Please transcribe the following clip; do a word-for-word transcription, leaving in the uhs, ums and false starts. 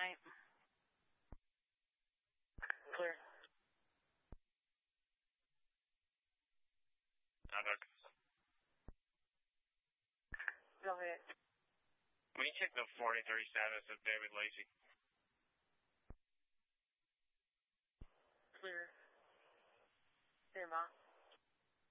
tonight? Clear. Doug. Go ahead. Will you check the forty thirty status of David Lacey? Clear. Clear, Ma.